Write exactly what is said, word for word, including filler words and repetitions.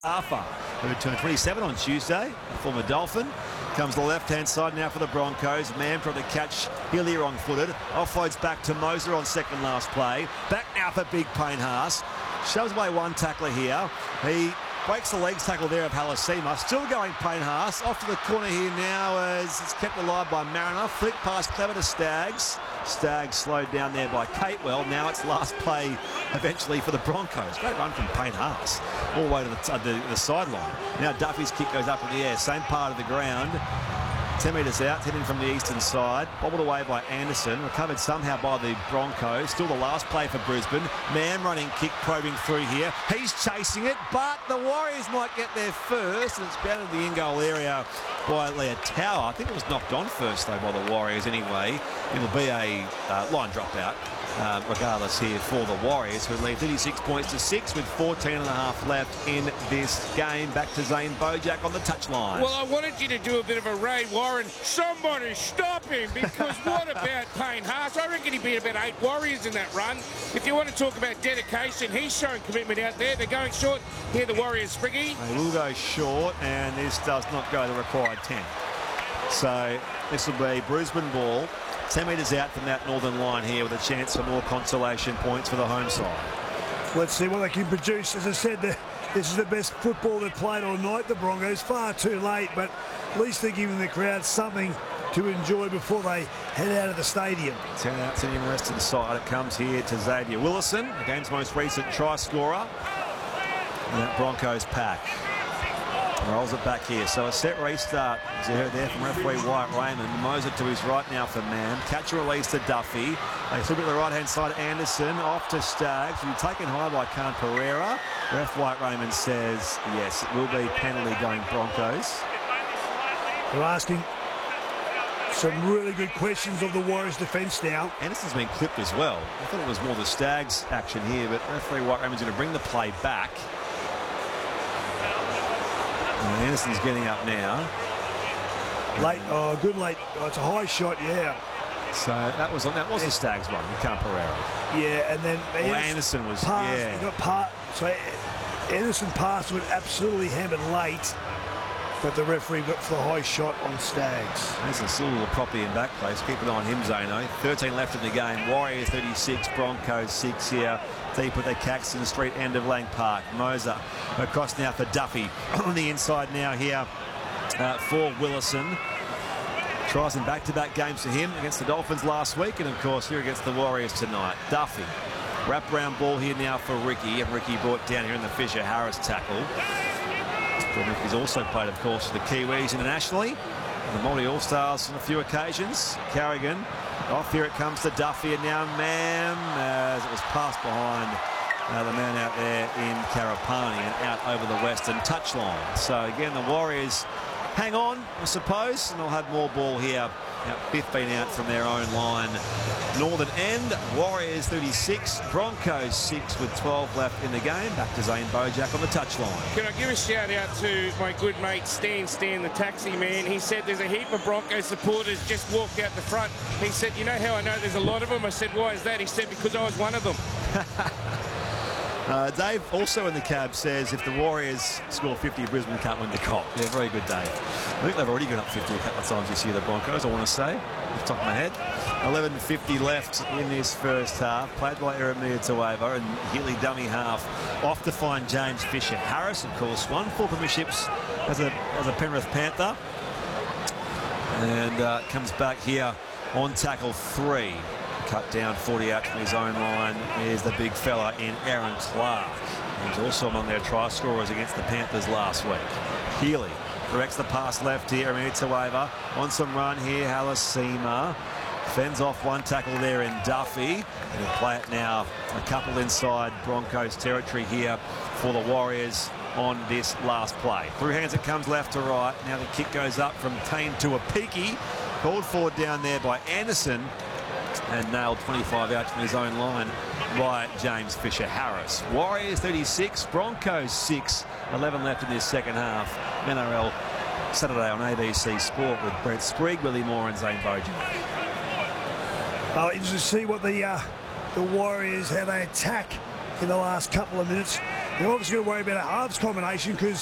Arthur, who turned twenty-seven on Tuesday, a former Dolphin. Comes the left-hand side now for the Broncos. Man trying to catch Healy wrong-footed. Offloads back to Moser on second last play. Back now for Big Payne Haas. Shoves away one tackler here. He breaks the legs tackle there of Halasima. Still going Payne Haas. Off to the corner here now as it's kept alive by Mariner. Flick pass clever to Staggs. Staggs slowed down there by Catewell. Now it's last play eventually for the Broncos. Great run from Payne Haas all the way to the, uh, the, the sideline. Now Duffy's kick goes up in the air. Same part of the ground. ten metres out, heading from the eastern side. Bobbled away by Anderson. Recovered somehow by the Broncos. Still the last play for Brisbane. Man running kick probing through here. He's chasing it, but the Warriors might get there first. And it's bounded the in-goal area by Leah Tower. I think it was knocked on first, though, by the Warriors anyway. It'll be a uh, line dropout. Uh, regardless here for the Warriors, who lead thirty-six points to six with fourteen and a half left in this game. Back to Zane Bojack on the touchline. Well, I wanted you to do a bit of a Ray Warren. Somebody stop him, because what about Payne Haas? I reckon he beat about eight Warriors in that run. If you want to talk about dedication, he's showing commitment out there. They're going short. Here the Warriors, Spriggy. They will go short, and this does not go the required ten. So this will be Brisbane ball. ten metres out from that northern line here with a chance for more consolation points for the home side. Let's see what they can produce. As I said, the, this is the best football they've played all night, the Broncos. Far too late, but at least they're giving the crowd something to enjoy before they head out of the stadium. ten out to the western side. It comes here to Xavier Willison, the game's most recent try scorer. And that Broncos pack rolls it back here. So a set restart, as you heard there from referee Wyatt Raymond. Moser to his right now for Man. Catch and release to Duffy. They flip it to the right-hand side. Anderson off to Staggs. Will be taken high by Khan Pereira. Ref Wyatt Raymond says, yes, it will be penalty going Broncos. They're asking some really good questions of the Warriors defence now. Anderson's been clipped as well. I thought it was more the Staggs action here, but referee Wyatt Raymond's going to bring the play back. And Anderson's getting up now. Late, oh, good late. Oh, it's a high shot, yeah. So that was that was the Staggs one, with Khan Pereira. Yeah, and then well, Anderson was passed, yeah. He got part, so Anderson passed with absolutely hammered late, but the referee got for the high shot on Staggs. Anderson's still a little property in back place. Keep an eye on him, Zano. thirteen left in the game. Warriors thirty-six, Broncos six here. Deep at the Caxton Street end of Lang Park. Moser across now for Duffy. On the inside now here uh, for Willison. Tries in back-to-back games for him against the Dolphins last week, and of course here against the Warriors tonight. Duffy. Wrap-around ball here now for Ricky, and Ricky brought down here in the Fisher-Harris tackle. Ricky's also played, of course, for the Kiwis internationally. The Māori All-Stars on a few occasions. Carrigan. Off here it comes to Duffy, and now Man, as it was passed behind uh, the man out there in Karapani and out over the western touchline. So again, the Warriors hang on, I suppose, and they'll have more ball here. Now, fifteen out from their own line. Northern end, Warriors thirty-six, Broncos six with twelve left in the game. Back to Zane Bojack on the touchline. Can I give a shout out to my good mate Stan Stan, the taxi man? He said there's a heap of Broncos supporters just walked out the front. He said, you know how I know there's a lot of them? I said, why is that? He said, because I was one of them. Uh, Dave, also in the cab, says if the Warriors score fifty, Brisbane can't win the comp. Yeah, very good, Dave. I think they've already gone up fifty a couple of times this year, the Broncos, I want to say, off the top of my head. eleven fifty left in this first half. Played by Eremia Tueva and Healy dummy half. Off to find James Fisher-Harris, of course. Won four premierships as a, as a Penrith Panther. And uh, comes back here on tackle three. Cut down forty out from his own line. There's the big fella in Aaron Clark. He was also among their try scorers against the Panthers last week. Healy directs the pass left here. Tueva on some run here. Halasima fends off one tackle there in Duffy. And he'll play it now a couple inside Broncos territory here for the Warriors on this last play. Through hands it comes left to right. Now the kick goes up from Tane to Apiki. Called forward down there by Anderson. And nailed twenty-five out from his own line by James Fisher-Harris. Warriors thirty-six, Broncos six, eleven left in this second half. N R L Saturday on A B C Sport with Brent Sprigg, Willie Moore and Zane Bojack. Oh, interesting to see what the uh, the Warriors, how they attack in the last couple of minutes. They're obviously going to worry about a halves combination because